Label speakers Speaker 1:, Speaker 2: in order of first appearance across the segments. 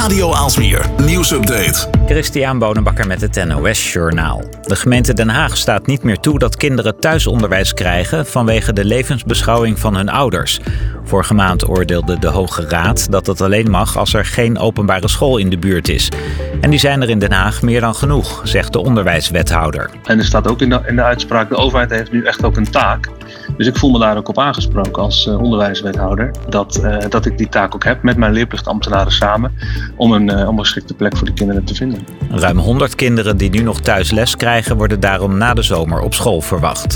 Speaker 1: Radio Aalsmeer nieuwsupdate.
Speaker 2: Christian Bonenbakker met het NOS Journaal. De gemeente Den Haag staat niet meer toe dat kinderen thuisonderwijs krijgen vanwege de levensbeschouwing van hun ouders. Vorige maand oordeelde de Hoge Raad dat het alleen mag als er geen openbare school in de buurt is. En die zijn er in Den Haag meer dan genoeg, zegt de onderwijswethouder.
Speaker 3: En er staat ook in de uitspraak, de overheid heeft nu echt ook een taak. Dus ik voel me daar ook op aangesproken als onderwijswethouder. Dat ik die taak ook heb met mijn leerplichtambtenaren samen om een geschikte plek voor de kinderen te vinden.
Speaker 2: Ruim 100 kinderen die nu nog thuis les krijgen worden daarom na de zomer op school verwacht.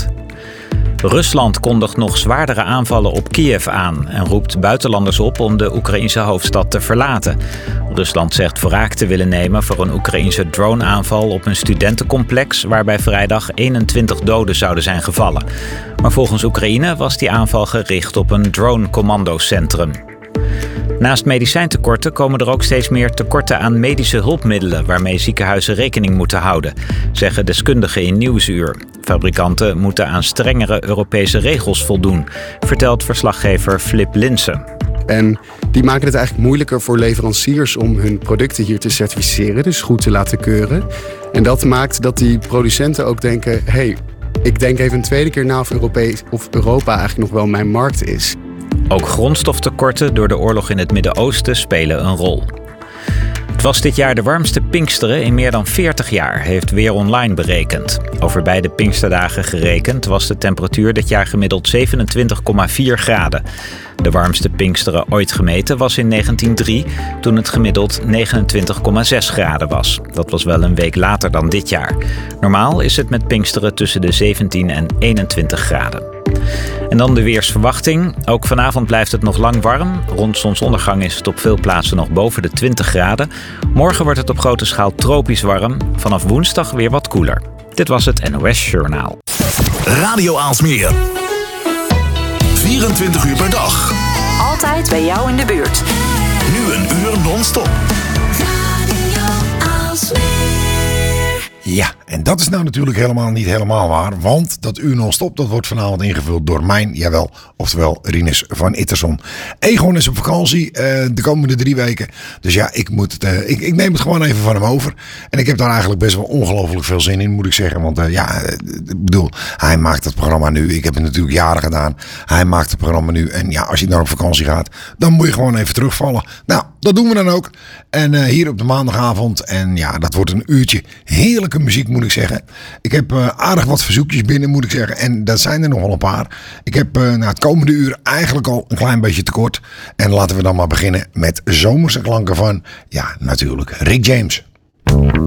Speaker 2: Rusland kondigt nog zwaardere aanvallen op Kiev aan en roept buitenlanders op om de Oekraïnse hoofdstad te verlaten. Rusland zegt wraak te willen nemen voor een Oekraïnse droneaanval op een studentencomplex waarbij vrijdag 21 doden zouden zijn gevallen. Maar volgens Oekraïne was die aanval gericht op een drone-commandocentrum. Naast medicijntekorten komen er ook steeds meer tekorten aan medische hulpmiddelen waarmee ziekenhuizen rekening moeten houden, zeggen deskundigen in Nieuwsuur. Fabrikanten moeten aan strengere Europese regels voldoen, vertelt verslaggever Flip Linsen.
Speaker 4: En die maken het eigenlijk moeilijker voor leveranciers om hun producten hier te certificeren, dus goed te laten keuren. En dat maakt dat die producenten ook denken, ik denk even een tweede keer na of Europa eigenlijk nog wel mijn markt is.
Speaker 2: Ook grondstoftekorten door de oorlog in het Midden-Oosten spelen een rol. Het was dit jaar de warmste Pinksteren in meer dan 40 jaar, heeft Weer Online berekend. Over beide Pinksterdagen gerekend was de temperatuur dit jaar gemiddeld 27,4 graden. De warmste Pinksteren ooit gemeten was in 1903, toen het gemiddeld 29,6 graden was. Dat was wel een week later dan dit jaar. Normaal is het met Pinksteren tussen de 17 en 21 graden. En dan de weersverwachting. Ook vanavond blijft het nog lang warm. Rond zonsondergang is het op veel plaatsen nog boven de 20 graden. Morgen wordt het op grote schaal tropisch warm. Vanaf woensdag weer wat koeler. Dit was het NOS Journaal.
Speaker 1: Radio Aalsmeer. 24 uur per dag.
Speaker 5: Altijd bij jou in de buurt.
Speaker 1: Nu een uur non-stop.
Speaker 5: Radio Aalsmeer.
Speaker 6: Ja, en dat is nou natuurlijk niet helemaal waar. Want dat uur non-stop, dat wordt vanavond ingevuld door oftewel Rinus van Itterson. Egon is op vakantie de komende 3 weken. Dus ja, ik neem het gewoon even van hem over. En ik heb daar eigenlijk best wel ongelooflijk veel zin in, moet ik zeggen. Want ik bedoel, hij maakt het programma nu. Ik heb het natuurlijk jaren gedaan. Hij maakt het programma nu. En ja, als hij dan op vakantie gaat, dan moet je gewoon even terugvallen. Nou, dat doen we dan ook. En hier op de maandagavond. En ja, dat wordt een uurtje heerlijke muziek, moet ik zeggen. Ik heb aardig wat verzoekjes binnen, moet ik zeggen. En dat zijn er nogal een paar. Ik heb het komende uur eigenlijk al een klein beetje tekort. En laten we dan maar beginnen met zomerse klanken van, ja, natuurlijk, Rick James.